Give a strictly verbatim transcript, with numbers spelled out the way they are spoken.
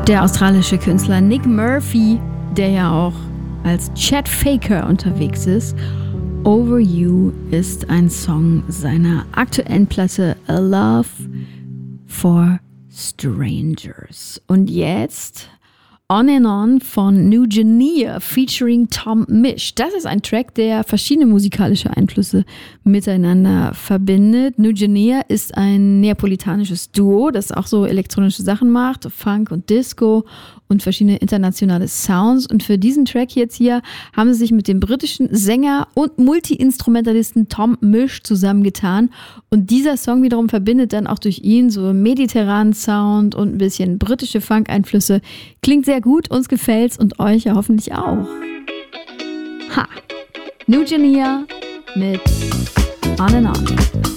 Der australische Künstler Nick Murphy, der ja auch als Chet Faker unterwegs ist. Over You ist ein Song seiner aktuellen Platte A Love for Strangers. Und jetzt On and On von New Genia featuring Tom Misch. Das ist ein Track, der verschiedene musikalische Einflüsse miteinander verbindet. New Genia ist ein neapolitanisches Duo, das auch so elektronische Sachen macht, Funk und Disco und verschiedene internationale Sounds. Und für diesen Track jetzt hier haben sie sich mit dem britischen Sänger und Multi-Instrumentalisten Tom Misch zusammengetan. Und dieser Song wiederum verbindet dann auch durch ihn so mediterranen Sound und ein bisschen britische Funk-Einflüsse. Klingt sehr gut, uns gefällt's und euch ja hoffentlich auch. Ha! New Genia mit On and On.